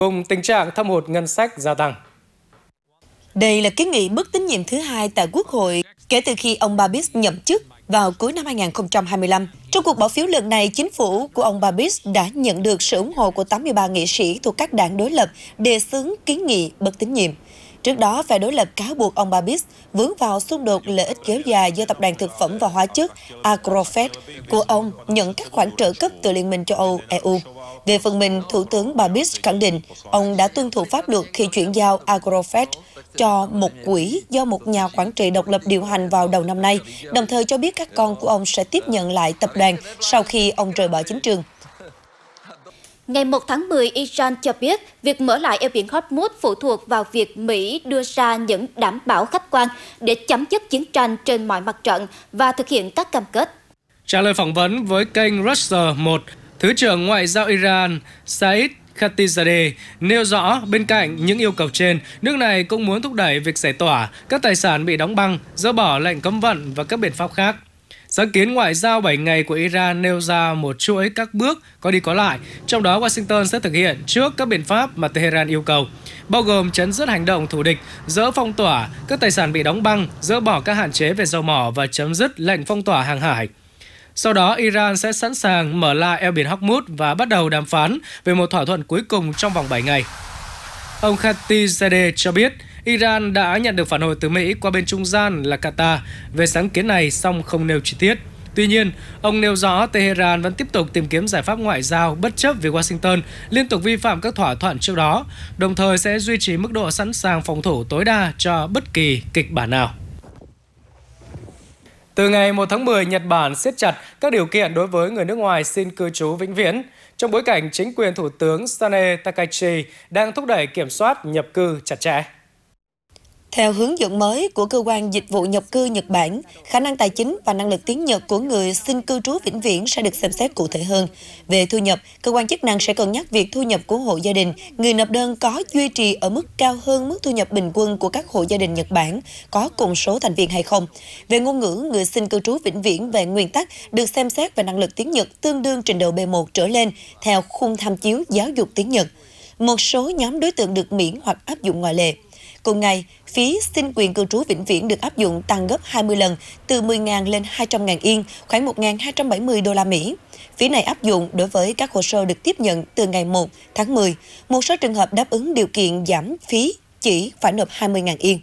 cùng tình trạng thâm hụt ngân sách gia tăng. Đây là kiến nghị bất tín nhiệm thứ hai tại Quốc hội kể từ khi ông Babiš nhậm chức vào cuối năm 2025. Trong cuộc bỏ phiếu lần này, chính phủ của ông Babiš đã nhận được sự ủng hộ của 83 nghị sĩ thuộc các đảng đối lập đề xướng kiến nghị bất tín nhiệm. Trước đó, phe đối lập cáo buộc ông Babiš vướng vào xung đột lợi ích kéo dài do tập đoàn thực phẩm và hóa chất Agrofert của ông nhận các khoản trợ cấp từ Liên minh châu Âu EU. Về phần mình, Thủ tướng Babiš khẳng định ông đã tuân thủ pháp luật khi chuyển giao Agrofert cho một quỹ do một nhà quản trị độc lập điều hành vào đầu năm nay, đồng thời cho biết các con của ông sẽ tiếp nhận lại tập đoàn sau khi ông rời bỏ chính trường. Ngày 1 tháng 10, Iran cho biết việc mở lại eo biển Hormuz phụ thuộc vào việc Mỹ đưa ra những đảm bảo khách quan để chấm dứt chiến tranh trên mọi mặt trận và thực hiện các cam kết. Trả lời phỏng vấn với kênh Russia 1, Thứ trưởng Ngoại giao Iran Saeed Khatibzadeh nêu rõ bên cạnh những yêu cầu trên, nước này cũng muốn thúc đẩy việc giải tỏa các tài sản bị đóng băng, dỡ bỏ lệnh cấm vận và các biện pháp khác. Sáng kiến ngoại giao 7 ngày của Iran nêu ra một chuỗi các bước có đi có lại, trong đó Washington sẽ thực hiện trước các biện pháp mà Tehran yêu cầu, bao gồm chấm dứt hành động thù địch, dỡ phong tỏa các tài sản bị đóng băng, dỡ bỏ các hạn chế về dầu mỏ và chấm dứt lệnh phong tỏa hàng hải. Sau đó, Iran sẽ sẵn sàng mở lại eo biển Hormuz và bắt đầu đàm phán về một thỏa thuận cuối cùng trong vòng 7 ngày. Ông Khatibzadeh cho biết, Iran đã nhận được phản hồi từ Mỹ qua bên trung gian là Qatar về sáng kiến này, song không nêu chi tiết. Tuy nhiên, ông nêu rõ Tehran vẫn tiếp tục tìm kiếm giải pháp ngoại giao bất chấp việc Washington liên tục vi phạm các thỏa thuận trước đó, đồng thời sẽ duy trì mức độ sẵn sàng phòng thủ tối đa cho bất kỳ kịch bản nào. Từ ngày 1 tháng 10, Nhật Bản siết chặt các điều kiện đối với người nước ngoài xin cư trú vĩnh viễn, trong bối cảnh chính quyền Thủ tướng Sanae Takaichi đang thúc đẩy kiểm soát nhập cư chặt chẽ. Theo hướng dẫn mới của Cơ quan Dịch vụ Nhập cư Nhật Bản, khả năng tài chính và năng lực tiếng Nhật của người xin cư trú vĩnh viễn sẽ được xem xét cụ thể hơn. Về thu nhập, cơ quan chức năng sẽ cân nhắc việc thu nhập của hộ gia đình, người nộp đơn có duy trì ở mức cao hơn mức thu nhập bình quân của các hộ gia đình Nhật Bản có cùng số thành viên hay không. Về ngôn ngữ, người xin cư trú vĩnh viễn về nguyên tắc được xem xét về năng lực tiếng Nhật tương đương trình độ B1 trở lên theo khung tham chiếu giáo dục tiếng Nhật. Một số nhóm đối tượng được miễn hoặc áp dụng ngoại lệ. Cùng ngày, phí xin quyền cư trú vĩnh viễn được áp dụng tăng gấp 20 lần, từ 10.000 lên 200.000 yên, khoảng 1.270 đô la Mỹ. Phí này áp dụng đối với các hồ sơ được tiếp nhận từ ngày 1 tháng 10. Một số trường hợp đáp ứng điều kiện giảm phí chỉ phải nộp 20.000 yên.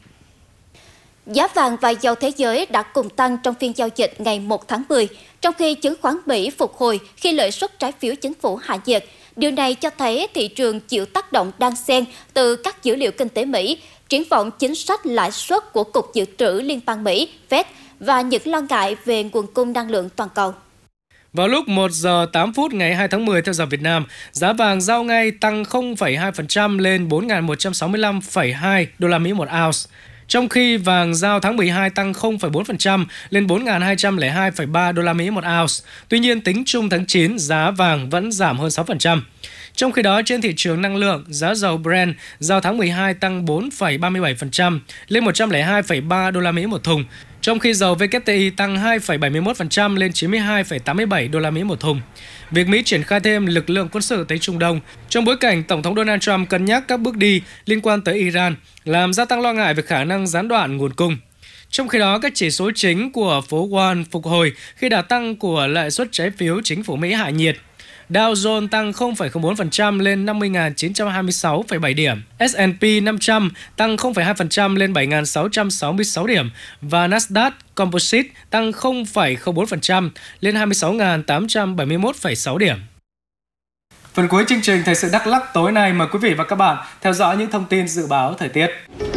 Giá vàng và dầu thế giới đã cùng tăng trong phiên giao dịch ngày 1 tháng 10, trong khi chứng khoán Mỹ phục hồi khi lợi suất trái phiếu chính phủ hạ nhiệt. Điều này cho thấy thị trường chịu tác động đan xen từ các dữ liệu kinh tế Mỹ, triển vọng chính sách lãi suất của Cục Dự trữ Liên bang Mỹ, Fed và những lo ngại về nguồn cung năng lượng toàn cầu. Vào lúc 1 giờ 8 phút ngày 2 tháng 10 theo giờ Việt Nam, giá vàng giao ngay tăng 0,2% lên 4.165,2 đô la Mỹ một ounce. Trong khi vàng giao tháng 12 tăng 0,4% lên 4.202,3 đô la Mỹ một ounce. Tuy nhiên, tính chung tháng 9, giá vàng vẫn giảm hơn 6%. Trong khi đó, trên thị trường năng lượng, giá dầu Brent giao tháng 12 tăng 4,37% lên 102,3 đô la Mỹ một thùng, trong khi dầu WTI tăng 2,71% lên 92,87 đô la Mỹ một thùng. Việc Mỹ triển khai thêm lực lượng quân sự tới Trung Đông trong bối cảnh Tổng thống Donald Trump cân nhắc các bước đi liên quan tới Iran làm gia tăng lo ngại về khả năng gián đoạn nguồn cung. Trong khi đó, các chỉ số chính của phố Wall phục hồi khi đà tăng của lãi suất trái phiếu chính phủ Mỹ hạ nhiệt. Dow Jones tăng 0,04% lên 50.926,7 điểm, S&P 500 tăng 0,2% lên 7.666 điểm và Nasdaq Composite tăng 0,04% lên 26.871,6 điểm. Phần cuối chương trình Thời sự Đắk Lắk tối nay mời quý vị và các bạn theo dõi những thông tin dự báo thời tiết.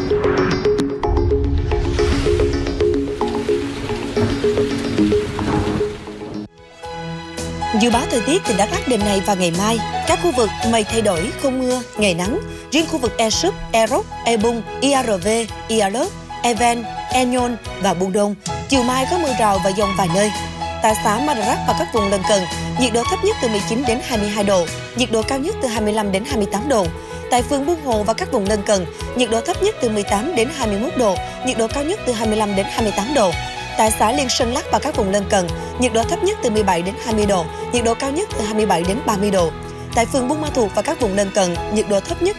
Dự báo thời tiết tỉnh Đắk Lắk đêm nay và ngày mai, các khu vực mây thay đổi, không mưa, ngày nắng. Riêng khu vực Ea Súp, Ea Rốc, Ea Bung, Ia Rờ Vê, Ia Lớp, Ea Ven, Ea Nhôn và Bù Đôn. Chiều mai có mưa rào và dông vài nơi. Tại xã Madarak và các vùng lân cận, nhiệt độ thấp nhất từ 19 đến 22 độ, nhiệt độ cao nhất từ 25 đến 28 độ. Tại phường Buôn Hồ và các vùng lân cận, nhiệt độ thấp nhất từ 18 đến 21 độ, nhiệt độ cao nhất từ 25 đến 28 độ. Tại xã Liên Sơn Lắc và các vùng lân cận, nhiệt độ thấp nhất từ 17 đến 20 độ, nhiệt độ cao nhất từ 27 đến 30 độ. Tại phường Buôn Ma Thuột và các vùng lân cận, nhiệt độ thấp nhất